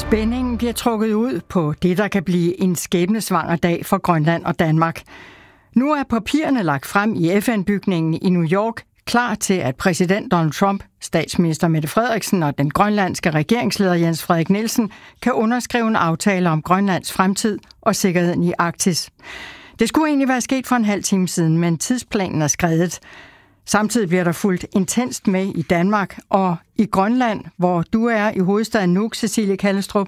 Spændingen bliver trukket ud på det, der kan blive en skæbnesvanger dag for Grønland og Danmark. Nu er papirerne lagt frem i FN-bygningen i New York, klar til, at præsident Donald Trump, statsminister Mette Frederiksen og den grønlandske regeringsleder Jens Frederik Nielsen kan underskrive en aftale om Grønlands fremtid og sikkerheden i Arktis. Det skulle egentlig være sket for en halv time siden, men tidsplanen er skredet. Samtidig bliver der fulgt intenst med i Danmark og i Grønland, hvor du er i hovedstaden Nuuk, Cecilie Kallestrup.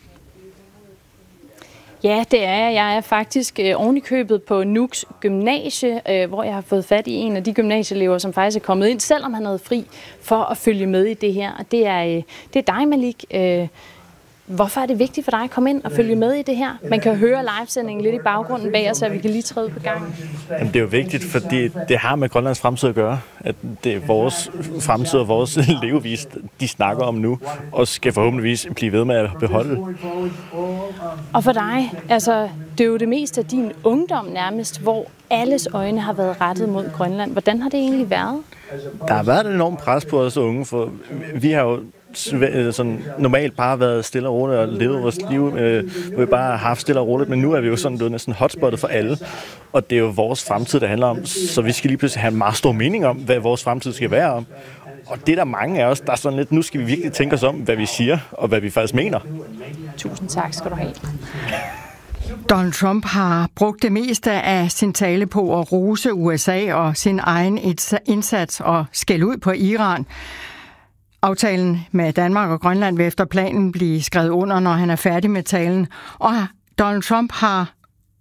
Ja, det er jeg. Jeg er faktisk oven i købet på Nuuks gymnasie, hvor jeg har fået fat i en af de gymnasieelever, som faktisk er kommet ind, selvom han havde fri, for at følge med i det her. Og det er dig, Malik. Hvorfor er det vigtigt for dig at komme ind og følge med i det her? Man kan høre livesendingen lidt i baggrunden bag os, så vi kan lige træde på gangen. Jamen, det er jo vigtigt, fordi det har med Grønlands fremtid at gøre. At det er vores fremtid og vores levevis, de snakker om nu, og skal forhåbentligvis blive ved med at beholde. Og for dig, altså, det er jo det meste af din ungdom nærmest, hvor alles øjne har været rettet mod Grønland. Hvordan har det egentlig været? Der har været et enormt pres på os unge, for vi har jo sådan normalt bare været stille og roligt og levet vores liv, hvor vi bare har haft stille og roligt, men nu er vi jo sådan næsten hotspottet for alle, og det er jo vores fremtid, det handler om, så vi skal lige pludselig have en meget stor mening om, hvad vores fremtid skal være om. Og det er der mange af os, der er sådan lidt, nu skal vi virkelig tænke os om, hvad vi siger, og hvad vi faktisk mener. Tusind tak skal du have. Donald Trump har brugt det meste af sin tale på at rose USA og sin egen indsats og skælde ud på Iran. Aftalen med Danmark og Grønland vil efter planen blive skrevet under, når han er færdig med talen. Og Donald Trump har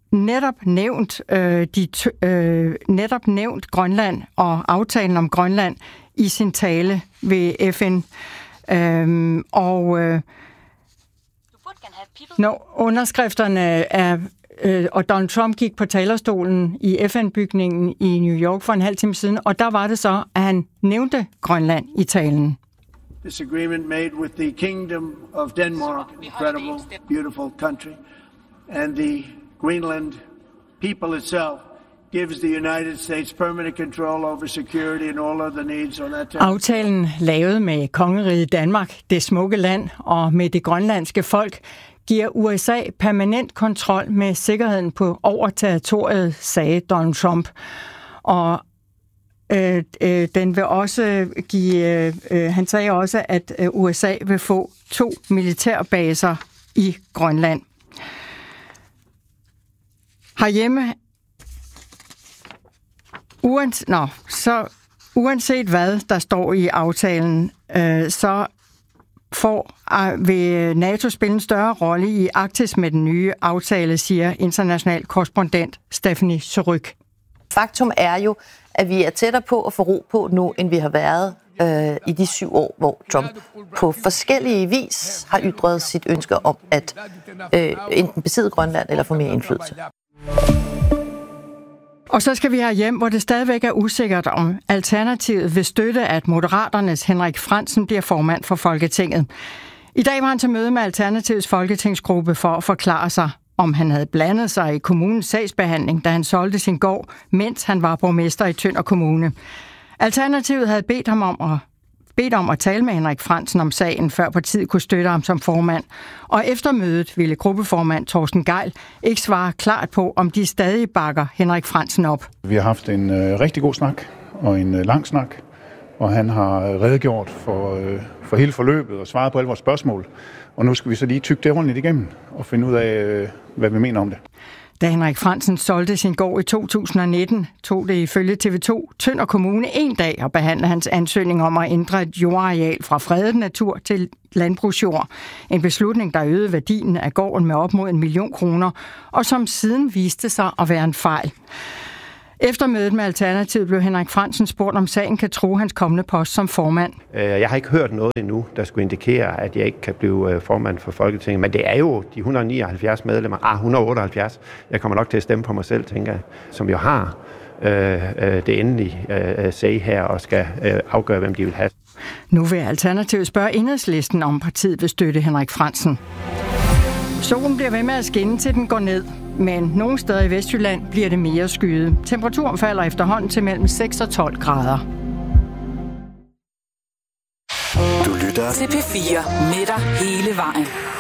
netop nævnt Grønland og aftalen om Grønland i sin tale ved FN. Når underskrifterne er, og Donald Trump gik på talerstolen i FN-bygningen i New York for en halv time siden, og der var det så, at han nævnte Grønland i talen. This agreement made with the Kingdom of Denmark, incredible, beautiful country, and the Greenland people itself gives the United States permanent control over security and all other needs on that territory. Aftalen lavet med kongeriget Danmark, det smukke land, og med det grønlandske folk, giver USA permanent kontrol med sikkerheden på over territoriet, sagde Donald Trump. Og den vil også give, han sagde også, at USA vil få 2 militærbaser i Grønland. Herhjemme, uanset hvad der står i aftalen, så vil NATO spille en større rolle i Arktis med den nye aftale, siger international korrespondent Stephanie Surrugue. Faktum er jo, at vi er tættere på at få ro på nu, end vi har været i de 7 år, hvor Trump på forskellige vis har ytret sit ønske om at enten besidde Grønland eller få mere indflydelse. Og så skal vi herhjem, hvor det stadigvæk er usikkert, om Alternativet vil støtte, at Moderaternes Henrik Frandsen bliver formand for Folketinget. I dag var han til møde med Alternativets folketingsgruppe for at forklare sig, om han havde blandet sig i kommunens sagsbehandling, da han solgte sin gård, mens han var borgmester i Tønder Kommune. Alternativet havde bedt om at tale med Henrik Frandsen om sagen, før partiet kunne støtte ham som formand. Og efter mødet ville gruppeformand Torsten Gejl ikke svare klart på, om de stadig bakker Henrik Frandsen op. Vi har haft en rigtig god snak og en lang snak, og han har redegjort for hele forløbet og svaret på alle vores spørgsmål. Og nu skal vi så lige tygge det ordentligt igennem og finde ud af, hvad vi mener om det. Da Henrik Frandsen solgte sin gård i 2019, tog det ifølge TV2 Tønder Kommune 1 dag at behandle hans ansøgning om at ændre et jordareal fra fredet natur til landbrugsjord. En beslutning, der øgede værdien af gården med op mod 1 million kroner, og som siden viste sig at være en fejl. Efter mødet med Alternativet blev Henrik Frandsen spurgt, om sagen kan true hans kommende post som formand. Jeg har ikke hørt noget endnu, der skulle indikere, at jeg ikke kan blive formand for Folketinget. Men det er jo de 179 medlemmer, 178. Jeg kommer nok til at stemme på mig selv, tænker jeg, som jo har det endelige sag her og skal afgøre, hvem de vil have. Nu vil Alternativet spørge Enhedslisten, om partiet vil støtte Henrik Frandsen. Solen bliver ved med at skinne, til den går ned, men nogle steder i Vestjylland bliver det mere skyet. Temperaturen falder efterhånden til mellem 6 og 12 grader. Du lytter til P4 med dig hele vejen.